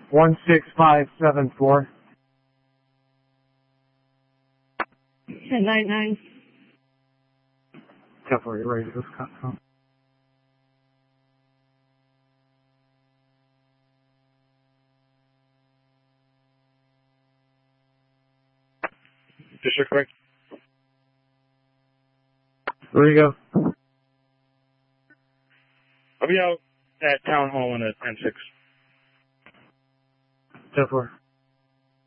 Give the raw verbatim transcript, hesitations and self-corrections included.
one six five seven four. ten nine nine. ten four, you're ready to go, Scott. District correct. Where you go? I'll be out at Town Hall in a ten six. ten four.